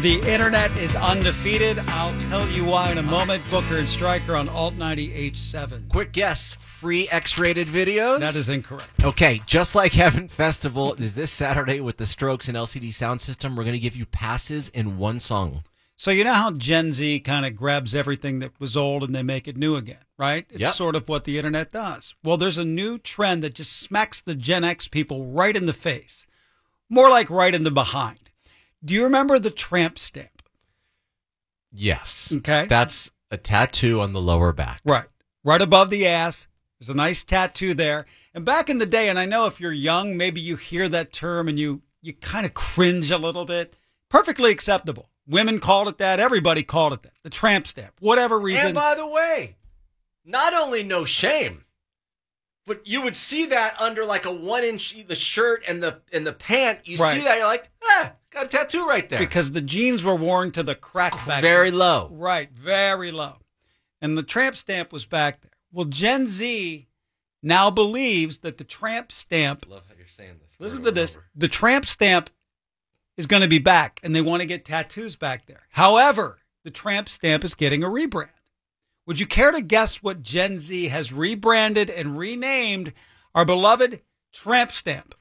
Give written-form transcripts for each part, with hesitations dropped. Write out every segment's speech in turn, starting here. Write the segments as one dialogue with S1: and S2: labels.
S1: The internet is undefeated. I'll tell you why in a moment. Booker and Stryker on Alt 98.7.
S2: Quick guess. Free X-rated videos?
S1: That is incorrect.
S2: Okay, just like Heaven Festival is this Saturday with the Strokes and LCD Sound System, we're going to give you passes in one song.
S1: So you know how Gen Z kind of grabs everything that was old and they make it new again, right? It's sort of what the internet does. Well, there's a new trend that just smacks the Gen X people right in the face. More like right in the behind. Do you remember the tramp stamp?
S2: Yes.
S1: Okay.
S2: That's a tattoo on the lower back.
S1: Right. Right above the ass. There's a nice tattoo there. And back in the day, and I know if you're young, maybe you hear that term and you kind of cringe a little bit. Perfectly acceptable. Women called it that. Everybody called it that. The tramp stamp. Whatever reason.
S2: And by the way, not only no shame, but you would see that under like a 1-inch, the shirt and the pant. You see that, you're like, got a tattoo right there.
S1: Because the jeans were worn to the crack back.
S2: Very low.
S1: Right, very low. And the tramp stamp was back there. Well, Gen Z now believes that the tramp stamp.
S2: I love how you're saying this.
S1: Listen to this. The tramp stamp is going to be back, and they want to get tattoos back there. However, the tramp stamp is getting a rebrand. Would you care to guess what Gen Z has rebranded and renamed our beloved tramp stamp?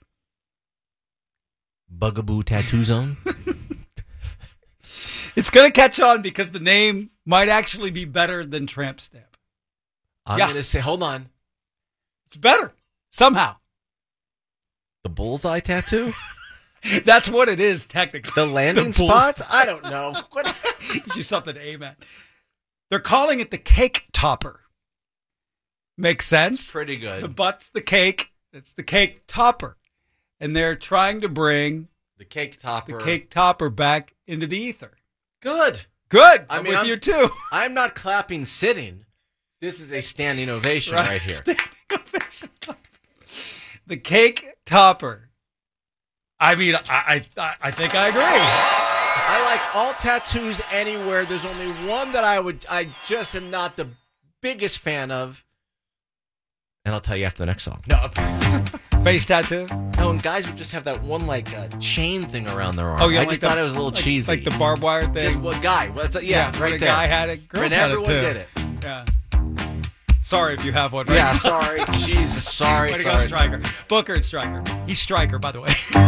S2: Bugaboo Tattoo Zone?
S1: It's going to catch on because the name might actually be better than tramp stamp.
S2: I'm going to say, hold on.
S1: It's better, somehow.
S2: The bullseye tattoo?
S1: That's what it is, technically.
S2: The landing spots? I don't know. What?
S1: Gives you something to aim at. They're calling it the cake topper. Makes sense?
S2: It's pretty good.
S1: The butt's the cake. It's the cake topper. And they're trying to bring
S2: the cake topper
S1: back into the ether.
S2: Good.
S1: I'm with you, too.
S2: I'm not clapping sitting. This is a standing ovation right here.
S1: Standing ovation. The cake topper. I mean, I think I agree.
S2: I like all tattoos anywhere. There's only one that I just am not the biggest fan of. And I'll tell you after the next song.
S1: No. Face tattoo?
S2: No, and guys would just have that one chain thing around their arm.
S1: Oh, yeah,
S2: I just thought it was a little cheesy.
S1: Like the barbed wire thing?
S2: Just guy. Right
S1: there.
S2: When
S1: guy had it, girls
S2: when
S1: had it too.
S2: everyone did it.
S1: Yeah. Sorry if you have one right
S2: Yeah,
S1: now.
S2: sorry. Jesus, sorry.
S1: Way to go, Stryker. Booker and Stryker. He's Stryker, by the way.